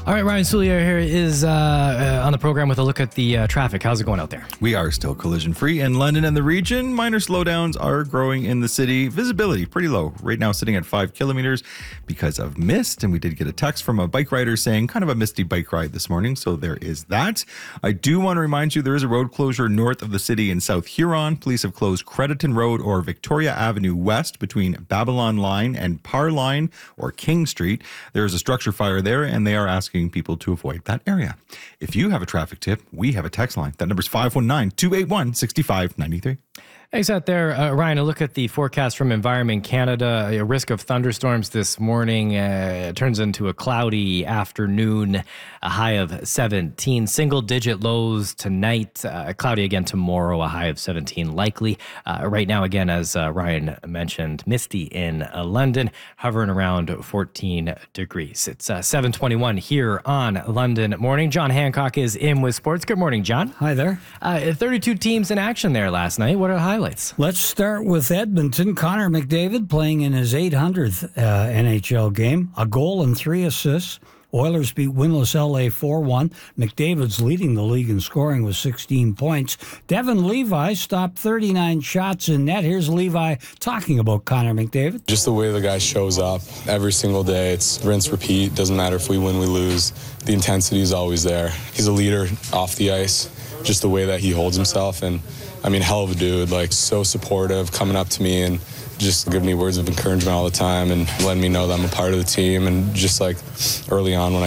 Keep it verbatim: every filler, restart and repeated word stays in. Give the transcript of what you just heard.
All right, Ryan Soulier here is uh, uh, on the program with a look at the uh, traffic. How's it going out there? We are still collision free in London and the region. Minor slowdowns are growing in the city. Visibility pretty low right now, sitting at five kilometers because of mist. And we did get a text from a bike rider saying kind of a misty bike ride this morning. So there is that. I do want to remind you there is a road closure north of the city in South Huron. Police have closed Crediton Road or Victoria Avenue West between Babylon Line and Parr Line or King Street. There is a structure fire there and they are asking people to avoid that area. If you have a traffic tip, we have a text line. That number is five one nine, two eight one, six five nine three. Thanks out there, uh, Ryan. A look at the forecast from Environment Canada. A risk of thunderstorms this morning uh, turns into a cloudy afternoon, a high of seventeen. Single-digit lows tonight, uh, cloudy again tomorrow, a high of seventeen likely. Uh, right now, again, as uh, Ryan mentioned, misty in uh, London, hovering around fourteen degrees. It's uh, seven twenty-one here on London Morning. John Hancock is in with sports. Good morning, John. Hi there. Uh, thirty-two teams in action there last night. What are the highlights? Let's start with Edmonton. Connor McDavid playing in his eight hundredth uh, N H L game. A goal and three assists. Oilers beat winless L A four one. McDavid's leading the league in scoring with sixteen points. Devin Levi stopped thirty-nine shots in net. Here's Levi talking about Connor McDavid. Just the way the guy shows up every single day. It's rinse, repeat. Doesn't matter if we win, we lose. The intensity is always there. He's a leader off the ice. Just the way that he holds himself. And, I mean, hell of a dude. Like, so supportive, coming up to me and just giving me words of encouragement all the time and letting me know that I'm a part of the team. And just, like, early on when I